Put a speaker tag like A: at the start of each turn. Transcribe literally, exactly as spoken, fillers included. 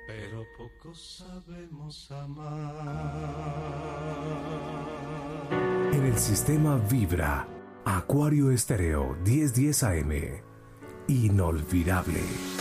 A: pero poco sabemos amar.
B: En el sistema Vibra, Acuario Estéreo mil diez A M. Inolvidable.